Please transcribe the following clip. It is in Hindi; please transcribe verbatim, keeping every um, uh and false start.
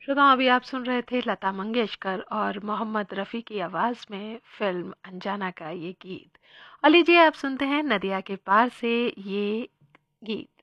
श्रोताओं, अभी आप सुन रहे थे लता मंगेशकर और मोहम्मद रफ़ी की आवाज़ में फ़िल्म अनजाना का ये गीत। और लीजिए आप सुनते हैं नदिया के पार से ये गीत।